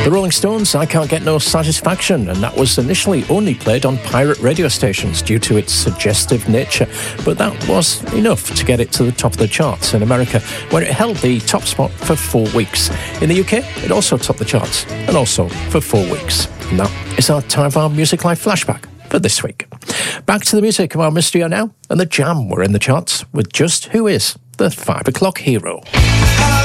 The Rolling Stones, I Can't Get No Satisfaction, and that was initially only played on pirate radio stations due to its suggestive nature, but that was enough to get it to the top of the charts in America, where it held the top spot for 4 weeks. In the UK, it also topped the charts, and also for 4 weeks. And that is our Time of our Music Live flashback for this week. Back to the music of our mystery now, and the Jam were in the charts with Just Who Is the 5 o'clock Hero.